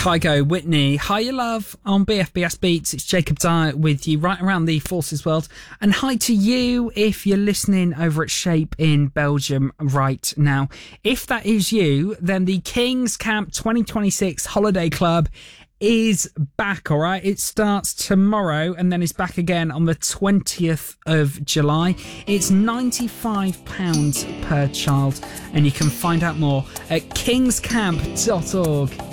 Kygo, Whitney, hi you love on BFBS Beats. It's Jacob Dyer with you right around the Forces world. And hi to you if you're listening over at Shape in Belgium right now. If that is you, then the King's Camp 2026 Holiday Club is back, all right? It starts tomorrow and then is back again on the 20th of July. It's £95 per child, and you can find out more at kingscamp.org.